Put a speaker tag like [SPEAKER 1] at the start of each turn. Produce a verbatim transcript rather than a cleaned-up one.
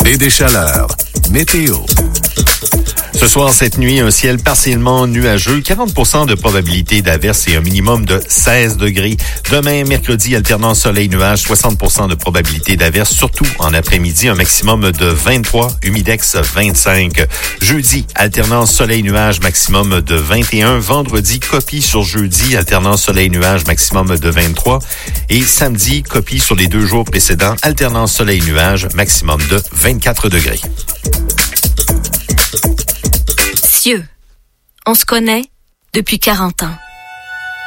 [SPEAKER 1] et des chaleurs. Météo.
[SPEAKER 2] Ce soir, cette nuit, un ciel partiellement nuageux, quarante pour cent de probabilité d'averse et un minimum de seize degrés. Demain, mercredi, alternance soleil-nuage, soixante pour cent de probabilité d'averse, surtout en après-midi, un maximum de vingt-trois, humidex vingt-cinq. Jeudi, alternance soleil-nuage, maximum de vingt et un. Vendredi, copie sur jeudi, alternance soleil-nuage, maximum de vingt-trois. Et samedi, copie sur les deux jours précédents, alternance soleil-nuage, maximum de vingt-quatre degrés.
[SPEAKER 3] Cieux. On se connaît depuis quarante ans.